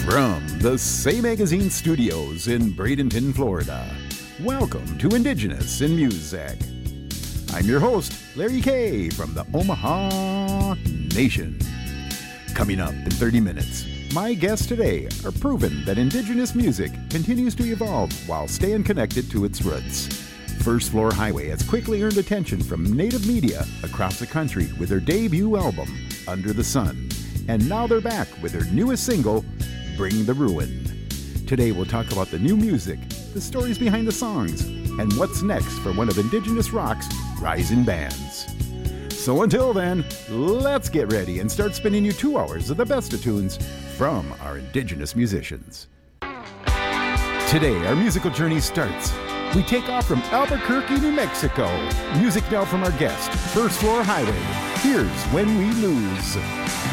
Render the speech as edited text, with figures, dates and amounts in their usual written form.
From the Say Magazine studios in Bradenton, Florida, welcome to Indigenous in Music. I'm your host, Larry Kay from the Omaha Nation. Coming up in 30 minutes, my guests today are proven that Indigenous music continues to evolve while staying connected to its roots. First Floor Highway has quickly earned attention from Native media across the country with their debut album, Under the Sun. And now they're back with their newest single, Bring the Ruin. Today we'll talk about the new music, the stories behind the songs, and what's next for one of Indigenous rock's rising bands. So until then, let's get ready and start spinning you 2 hours of the best of tunes from our Indigenous musicians. Today our musical journey starts. We take off from Albuquerque, New Mexico. Music now from our guest, First Floor Highway. Here's When We Lose.